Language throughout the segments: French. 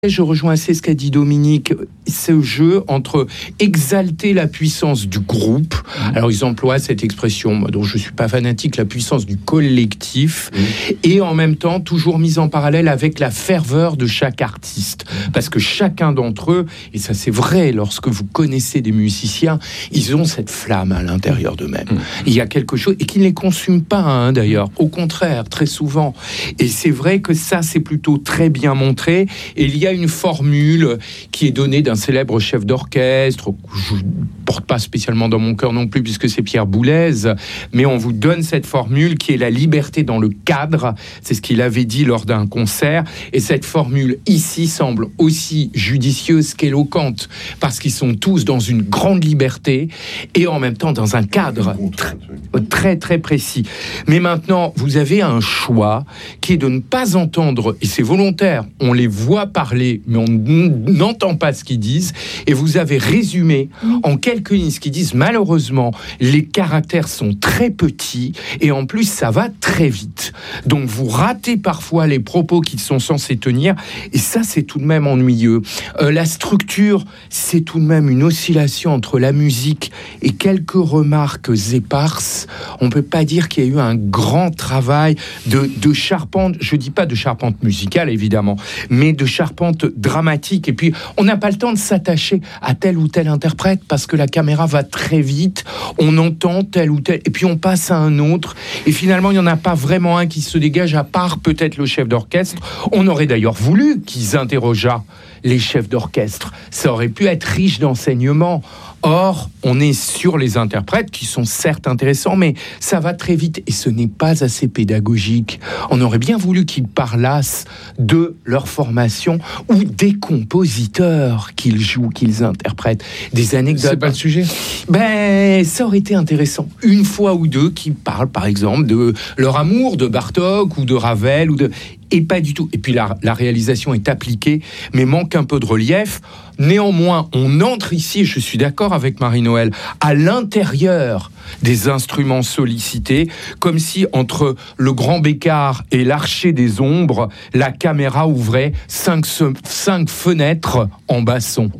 Je rejoins assez ce qu'a dit Dominique, ce jeu entre exalter la puissance du groupe, alors ils emploient cette expression dont je ne suis pas fanatique, la puissance du collectif, et en même temps toujours mise en parallèle avec la ferveur de chaque artiste, parce que chacun d'entre eux, et ça c'est vrai lorsque vous connaissez des musiciens, ils ont cette flamme à l'intérieur d'eux-mêmes. Il y a quelque chose, et qui ne les consume pas d'ailleurs, au contraire, très souvent, et c'est vrai que ça c'est plutôt très bien montré, et il y a une formule qui est donnée d'un célèbre chef d'orchestre, que je ne porte pas spécialement dans mon cœur non plus, puisque c'est Pierre Boulez, mais on vous donne cette formule qui est la liberté dans le cadre, c'est ce qu'il avait dit lors d'un concert, et cette formule ici semble aussi judicieuse qu'éloquente, parce qu'ils sont tous dans une grande liberté, et en même temps dans un cadre très très précis. Mais maintenant, vous avez un choix qui est de ne pas entendre, et c'est volontaire, on les voit parler, mais on n'entend pas ce qu'ils disent, et vous avez résumé en quelques lignes ce qu'ils disent. Malheureusement, les caractères sont très petits, et en plus, ça va très vite. Donc, vous ratez parfois les propos qu'ils sont censés tenir, et ça, c'est tout de même ennuyeux. La structure, c'est tout de même une oscillation entre la musique et quelques remarques éparses. On ne peut pas dire qu'il y a eu un grand travail de charpente, je ne dis pas de charpente musicale, évidemment, mais de charpente dramatique, et puis on n'a pas le temps de s'attacher à tel ou tel interprète parce que la caméra va très vite, on entend tel ou tel, et puis on passe à un autre, et finalement il n'y en a pas vraiment un qui se dégage, à part peut-être le chef d'orchestre. On aurait d'ailleurs voulu qu'ils interrogeassent les chefs d'orchestre, ça aurait pu être riche d'enseignements. Or, on est sur les interprètes qui sont certes intéressants, mais ça va très vite et ce n'est pas assez pédagogique. On aurait bien voulu qu'ils parlassent de leur formation ou des compositeurs qu'ils jouent, qu'ils interprètent. Des anecdotes. C'est pas le sujet. Ben, ça aurait été intéressant. Une fois ou deux qui parlent, par exemple, de leur amour de Bartók ou de Ravel ou de... Et pas du tout. Et puis la réalisation est appliquée, mais manque un peu de relief. Néanmoins, on entre ici, je suis d'accord avec Marie-Noëlle, à l'intérieur des instruments sollicités, comme si entre le Grand Bécard et l'Archer des Ombres, la caméra ouvrait 5 fenêtres en basson.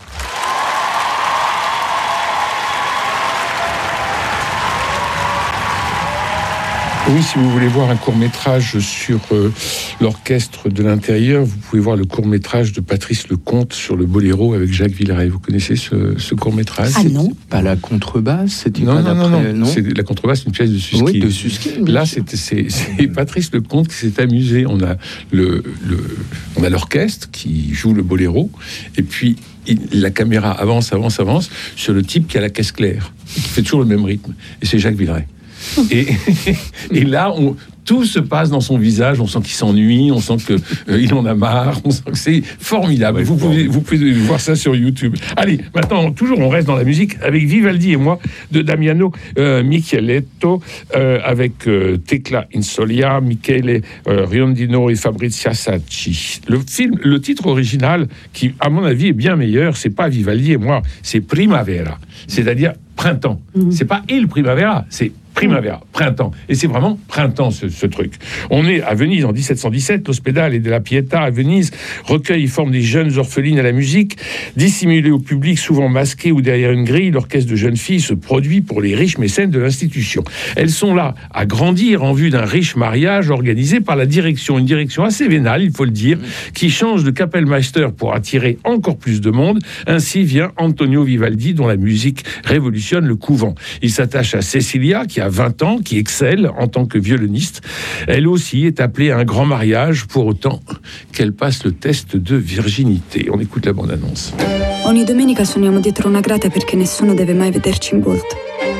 Oui, si vous voulez voir un court-métrage sur l'orchestre de l'intérieur, vous pouvez voir le court-métrage de Patrice Lecomte sur le boléro avec Jacques Villeray. Vous connaissez ce court-métrage? Ah non, pas la contrebasse, c'était non, pas non, d'après, non. C'est la contrebasse, c'est une pièce de Susskind. Oui, de Susskind. Là, c'est Patrice Lecomte qui s'est amusé. On a l'orchestre qui joue le boléro, et puis la caméra avance sur le type qui a la caisse claire, qui fait toujours le même rythme, et c'est Jacques Villeray. Et là, tout se passe dans son visage. On sent qu'il s'ennuie, on sent qu'il en a marre, on sent que c'est formidable. Ouais, vous pouvez voir ça sur YouTube. Allez, maintenant, toujours, on reste dans la musique avec Vivaldi et moi, de Damiano Micheletto, avec Tecla Insolia, Michele Riondino et Fabrizia Sacchi. Le titre original, qui, à mon avis, est bien meilleur, c'est pas Vivaldi et moi, c'est Primavera, c'est-à-dire printemps. C'est pas il Primavera, c'est Primavera, printemps. Et c'est vraiment printemps, ce truc. On est à Venise en 1717, l'Ospedale della Pietà à Venise recueille et forme des jeunes orphelines à la musique. Dissimulées au public, souvent masquées ou derrière une grille, l'orchestre de jeunes filles se produit pour les riches mécènes de l'institution. Elles sont là à grandir en vue d'un riche mariage organisé par la direction. Une direction assez vénale, il faut le dire, qui change de Kapellmeister pour attirer encore plus de monde. Ainsi vient Antonio Vivaldi, dont la musique révolutionne le couvent. Il s'attache à Cecilia, qui a 20 ans, qui excelle en tant que violoniste. Elle aussi est appelée à un grand mariage, pour autant qu'elle passe le test de virginité. On écoute la bande-annonce. Ogni domenica suoniamo dietro una grata perché nessuno deve mai vederci in volto.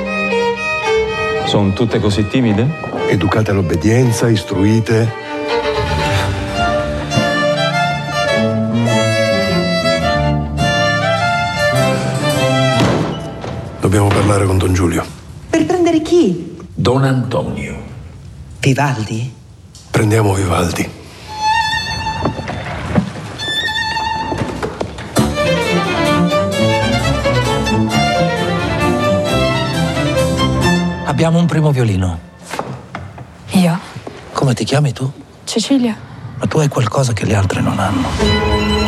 Sono tutte così timide? Educate all'obbedienza, istruite. Dobbiamo parlare con Don Giulio. Per prendere chi? Don Antonio. Vivaldi? Prendiamo Vivaldi. Abbiamo un primo violino. Io? Come ti chiami tu? Cecilia. Ma tu hai qualcosa che le altre non hanno.